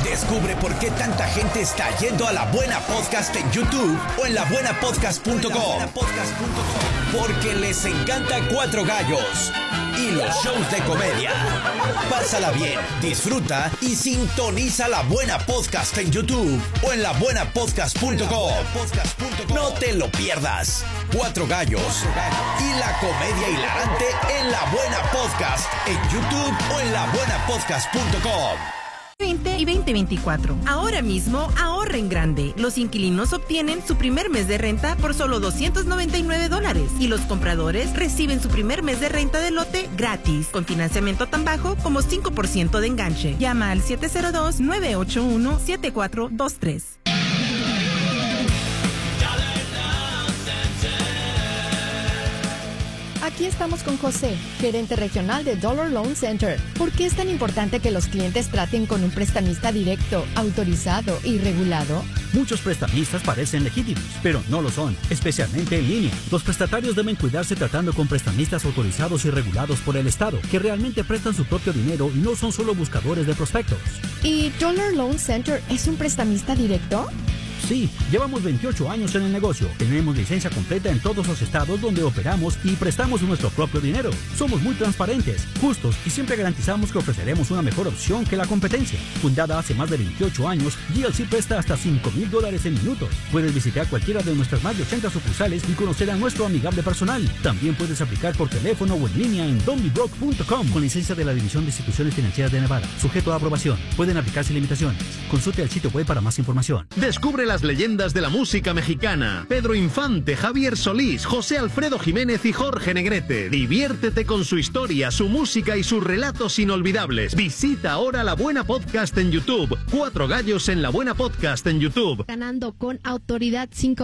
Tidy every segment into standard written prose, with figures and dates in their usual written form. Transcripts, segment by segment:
Descubre por qué tanta gente está yendo a La Buena Podcast en YouTube o en labuenapodcast.com. Porque les encanta Cuatro Gallos y los shows de comedia. Pásala bien, disfruta y sintoniza La Buena Podcast en YouTube o en labuenapodcast.com. No te lo pierdas. Cuatro Gallos y la comedia hilarante en La Buena Podcast en YouTube o en labuenapodcast.com. 20 y 2024. Ahora mismo ahorra en grande. Los inquilinos obtienen su primer mes de renta por solo $299 y los compradores reciben su primer mes de renta de lote gratis con financiamiento tan bajo como 5% de enganche. Llama al 702-981-7423. Aquí estamos con José, gerente regional de Dollar Loan Center. ¿Por qué es tan importante que los clientes traten con un prestamista directo, autorizado y regulado? Muchos prestamistas parecen legítimos, pero no lo son, especialmente en línea. Los prestatarios deben cuidarse tratando con prestamistas autorizados y regulados por el Estado, que realmente prestan su propio dinero y no son solo buscadores de prospectos. ¿Y Dollar Loan Center es un prestamista directo? Sí, llevamos 28 años en el negocio. Tenemos licencia completa en todos los estados donde operamos y prestamos nuestro propio dinero. Somos muy transparentes, justos y siempre garantizamos que ofreceremos una mejor opción que la competencia. Fundada hace más de 28 años, GLC presta hasta $5,000 en minutos. Puedes visitar cualquiera de nuestras más de 80 sucursales y conocer a nuestro amigable personal. También puedes aplicar por teléfono o en línea en donbebroke.com con licencia de la División de Instituciones Financieras de Nevada. Sujeto a aprobación. Pueden aplicarse limitaciones. Consulte el sitio web para más información. Descubre las leyendas de la música mexicana: Pedro Infante, Javier Solís, José Alfredo Jiménez y Jorge Negrete. Diviértete con su historia, su música y sus relatos inolvidables. Visita ahora La Buena Podcast en YouTube. Cuatro Gallos en La Buena Podcast en YouTube. Ganando con autoridad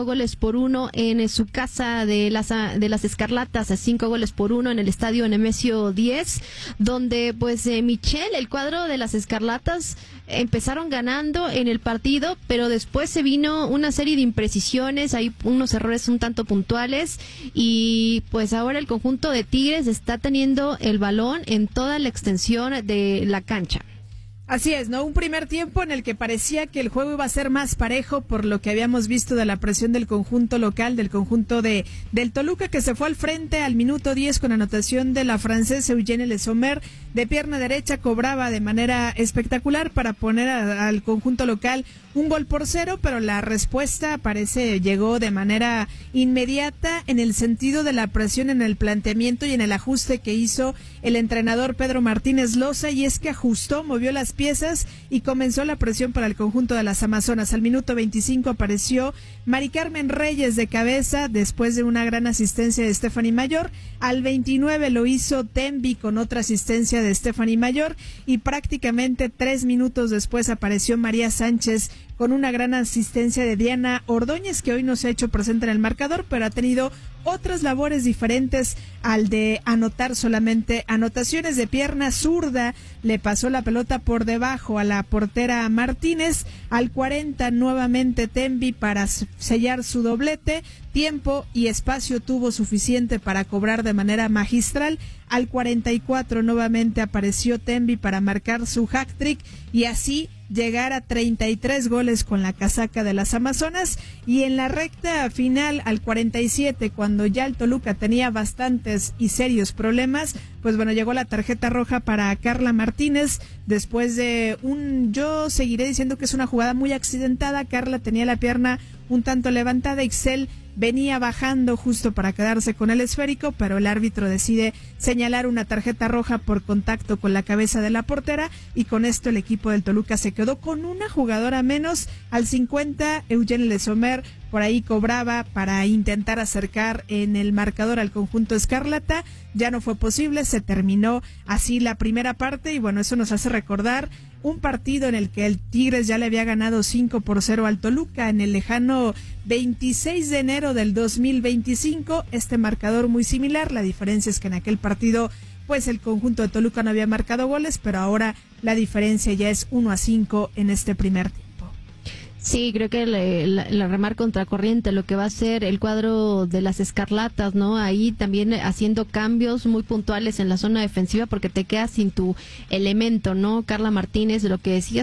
5-1 en su casa de las Escarlatas, 5-1 en el estadio Nemesio 10, donde pues Michelle, el cuadro de las Escarlatas, empezaron ganando en el partido, pero después se vino una serie de imprecisiones, hay unos errores un tanto puntuales y pues ahora el conjunto de Tigres está teniendo el balón en toda la extensión de la cancha. Así es, ¿no? Un primer tiempo en el que parecía que el juego iba a ser más parejo por lo que habíamos visto de la presión del conjunto local, del conjunto del Toluca, que se fue al frente al minuto 10 con anotación de la francesa Eugenie Le Sommer. De pierna derecha cobraba de manera espectacular para poner al conjunto local 1-0, pero la respuesta llegó de manera inmediata en el sentido de la presión en el planteamiento y en el ajuste que hizo el entrenador Pedro Martínez Loza, y es que ajustó, movió las piezas y comenzó la presión para el conjunto de las Amazonas. Al minuto 25 apareció Mari Carmen Reyes de cabeza después de una gran asistencia de Stephanie Mayor. Al 29 lo hizo Tembi con otra asistencia de Stephanie Mayor, y prácticamente 3 minutos después apareció María Sánchez con una gran asistencia de Diana Ordóñez, que hoy no se ha hecho presente en el marcador, pero ha tenido otras labores diferentes al de anotar solamente anotaciones. De pierna zurda le pasó la pelota por debajo a la portera Martínez. Al 40 nuevamente Tembi para sellar su doblete. Tiempo y espacio tuvo suficiente para cobrar de manera magistral. Al 44 nuevamente apareció Tembi para marcar su hat-trick y así llegar a 33 goles con la casaca de las Amazonas. Y en la recta final, al 47, cuando ya el Toluca tenía bastantes y serios problemas, pues bueno, llegó la tarjeta roja para Carla Martínez después de yo seguiré diciendo que es una jugada muy accidentada. Carla tenía la pierna un tanto levantada, Ixel venía bajando justo para quedarse con el esférico, pero el árbitro decide señalar una tarjeta roja por contacto con la cabeza de la portera, y con esto el equipo del Toluca se quedó con una jugadora menos. Al 50, Eugenie Le Sommer por ahí cobraba para intentar acercar en el marcador al conjunto escarlata. Ya no fue posible, se terminó así la primera parte, y bueno, eso nos hace recordar un partido en el que el Tigres ya le había ganado 5-0 al Toluca en el lejano 26 de enero del 2025. Este marcador muy similar, la diferencia es que en aquel partido pues el conjunto de Toluca no había marcado goles, pero ahora la diferencia ya es 1-5 en este primer tiempo. Sí, creo que la remar contracorriente lo que va a ser el cuadro de las Escarlatas, ¿no? Ahí también haciendo cambios muy puntuales en la zona defensiva porque te quedas sin tu elemento, ¿no? Carla Martínez, lo que decías,